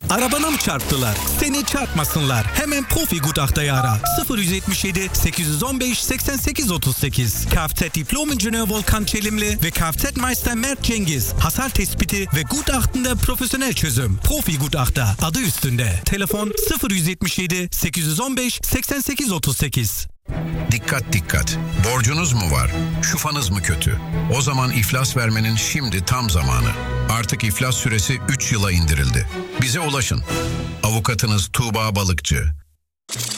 Arabana mı çarptılar? Seni çarpmasınlar. Hemen Profi Gutachta'yı ara. 077 815 88 38. Kfz Diplom İncineur Volkan Çelimli ve Kfz Meister Mert Cengiz. Hasar tespiti ve gutachtında profesyonel çözüm. Profi Gutachter adı üstünde. Telefon 077 815 88 38. Dikkat dikkat. Borcunuz mu var? Şufanız mı kötü? O zaman iflas vermenin şimdi tam zamanı. Artık iflas süresi 3 yıla indirildi. Bize ulaşın. Avukatınız Tuğba Balıkçı.